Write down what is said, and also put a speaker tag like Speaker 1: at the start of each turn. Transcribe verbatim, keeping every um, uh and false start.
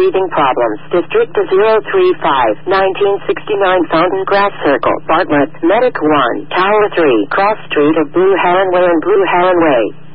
Speaker 1: breathing problems. District zero three five, nineteen sixty-nine Fountain Grass Circle, Bartlett. Medic one, Tower three, Cross Street of Blue Heron Way and Blue Heron Way.